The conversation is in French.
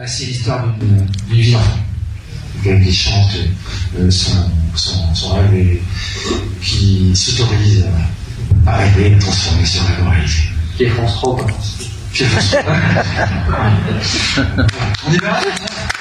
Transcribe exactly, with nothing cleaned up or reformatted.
Là, c'est l'histoire d'une vie d'enfant. Quelqu'un qui chante euh, son, son, son rêve et qui s'autorise à rêver et transformer ce rêve en réalité. Pierre François. Pierre François. On y va?